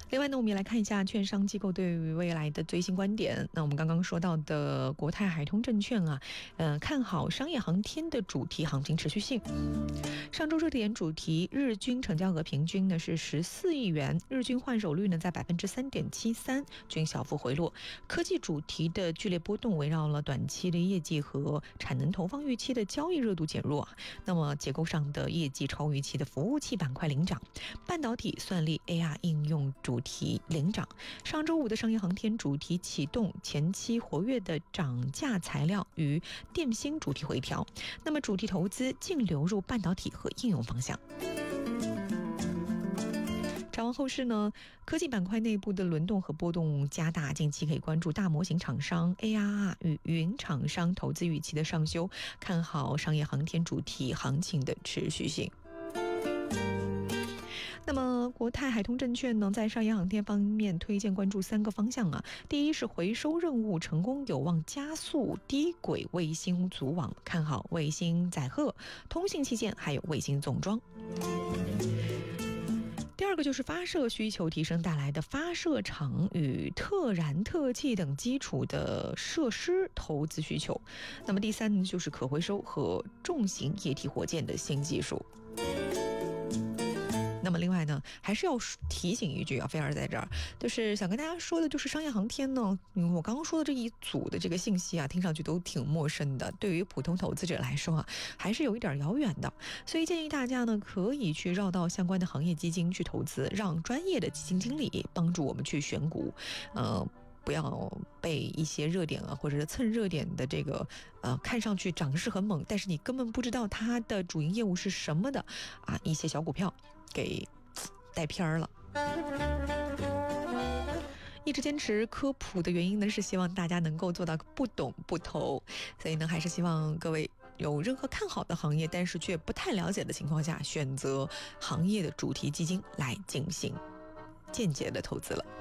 另外呢，我们也来看一下券商机构对于未来的最新观点。那我们刚刚说到的国泰海通证券啊，看好商业航天的主题行情持续性。上周热点主题日均成交额平均呢是14亿元，日均换手率呢在 3.73%， 均小幅回落。科技主题的剧烈波动围绕了短期的业绩和产能投放预期的交易热度减弱。那么结构上的业绩超预期的服务器板块领涨，半导体、算力、AR 应用主题领涨。上周五的商业航天主题启动，前期活跃的涨价材料与电芯主题回调，那么主题投资净流入半导体和应用方向。展望后市呢，科技板块内部的轮动和波动加大，近期可以关注大模型厂商、ARR 与云厂商投资预期的上修，看好商业航天主题行情的持续性。那么国泰海通证券呢，在商业航天方面推荐关注3个方向啊。第一是回收任务成功，有望加速低轨卫星组网，看好卫星载荷、通信器件还有卫星总装。第二个就是发射需求提升带来的发射场与特燃特气等基础的设施投资需求。那么第三呢，就是可回收和重型液体火箭的新技术。那么另外呢，还是要提醒一句啊，菲儿在这儿就是想跟大家说的，就是商业航天呢，我刚刚说的这一组的这个信息啊，听上去都挺陌生的，对于普通投资者来说啊，还是有一点遥远的，所以建议大家呢，可以去绕到相关的行业基金去投资，让专业的基金经理帮助我们去选股，不要被一些热点啊，或者是蹭热点的这个看上去涨势很猛，但是你根本不知道它的主营业务是什么的啊，一些小股票给带偏了。一直坚持科普的原因呢，是希望大家能够做到不懂不投，所以呢，还是希望各位有任何看好的行业，但是却不太了解的情况下，选择行业的主题基金来进行间接的投资了。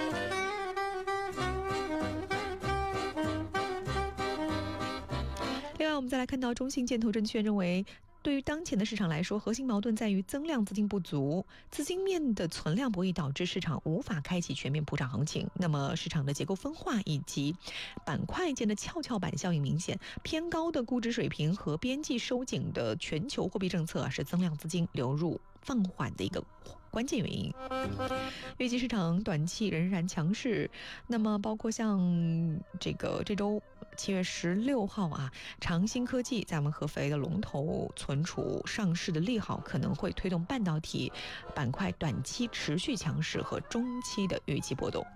另外，我们再来看到中信建投证券认为，对于当前的市场来说，核心矛盾在于增量资金不足，资金面的存量博弈导致市场无法开启全面普涨行情。那么市场的结构分化以及板块间的跷跷板效应明显，偏高的估值水平和边际收紧的全球货币政策是增量资金流入放缓的一个关键原因。预计市场短期仍然强势，那么包括像这周7月16号啊，长兴科技在我们合肥的龙头存储上市的利好，可能会推动半导体板块短期持续强势和中期的预期波动。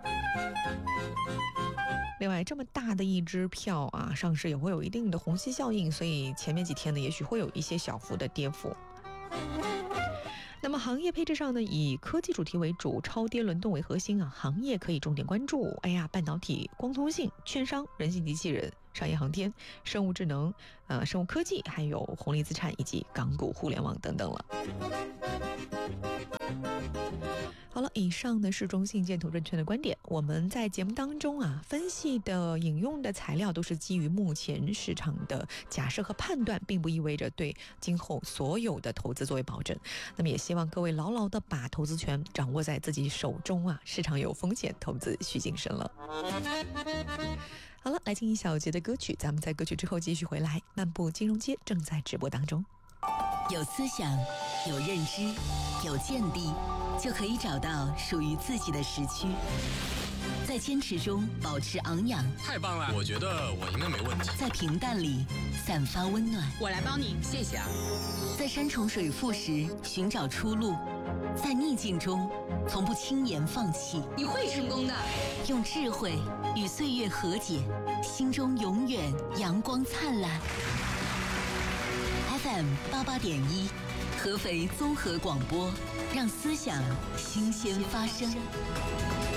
另外，这么大的一支票啊，上市也会有一定的虹吸效应，所以前面几天呢，也许会有一些小幅的跌幅。那么行业配置上呢，以科技主题为主，超跌轮动为核心啊。行业可以重点关注半导体、光通信、券商、人形机器人、商业航天、生物智能、生物科技，还有红利资产以及港股互联网等等了。好了，以上呢是中信建投证券的观点。我们在节目当中啊分析的引用的材料都是基于目前市场的假设和判断，并不意味着对今后所有的投资作为保证。那么也希望各位牢牢的把投资权掌握在自己手中啊，市场有风险，投资需谨慎了。好了，来听一小节的歌曲，咱们在歌曲之后继续回来。漫步金融街正在直播当中。 有思想，有认知，有见地，就可以找到属于自己的时区，在坚持中保持昂扬。 太棒了，我觉得我应该没问题。 在平淡里散发温暖， 我来帮你，谢谢啊。 在山重水复时寻找出路，在逆境中从不轻言放弃。 你会成功的。 用智慧与岁月和解，心中永远阳光灿烂。FM 88.1，合肥综合广播，让思想新鲜发生。